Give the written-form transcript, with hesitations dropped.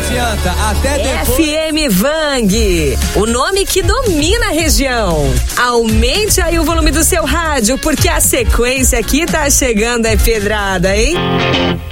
adianta, até depois. FM Vang, o nome que domina a região. Aumente aí o volume do seu rádio, porque a sequência aqui tá chegando é pedrada, hein?